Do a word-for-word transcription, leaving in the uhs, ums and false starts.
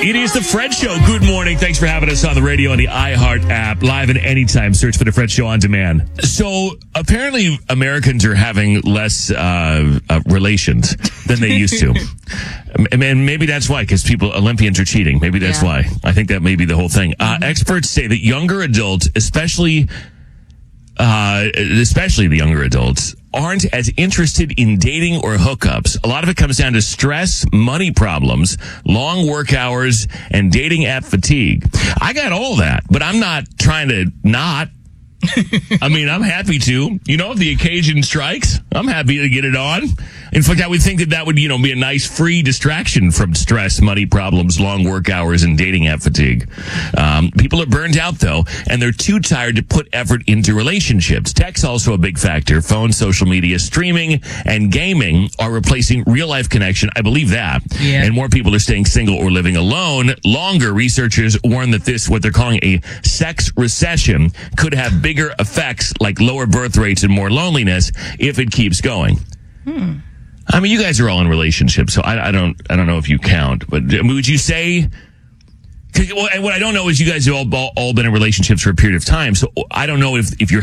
It is the Fred Show. Good morning. Thanks for having us on the radio and the iHeart app. Live and anytime. Search for the Fred Show on demand. So apparently Americans are having less uh, uh, relations than they used to. And maybe that's why, because people, Olympians are cheating. Maybe that's yeah. why. I think that may be the whole thing. Uh, mm-hmm. Experts say that younger adults, especially, uh, especially the younger adults, aren't as interested in dating or hookups. A lot of it comes down to stress, money problems, long work hours, and dating app fatigue. I got all that, but I'm not trying to not. I mean, I'm happy to. You know, if the occasion strikes, I'm happy to get it on. In fact, I would think that that would, you know, be a nice free distraction from stress, money problems, long work hours, and dating app fatigue. Um, people are burned out, though, and they're too tired to put effort into relationships. Tech's also a big factor. Phone, social media, streaming, and gaming are replacing real-life connection. I believe that. Yeah. And more people are staying single or living alone longer. Researchers warn that this, what they're calling a sex recession, could have bigger effects like lower birth rates and more loneliness if it keeps going. Hmm. I mean, you guys are all in relationships, so I, I don't, I don't know if you count. But would you say? Cause, well, what I don't know is you guys have all, all been in relationships for a period of time, so I don't know if if you're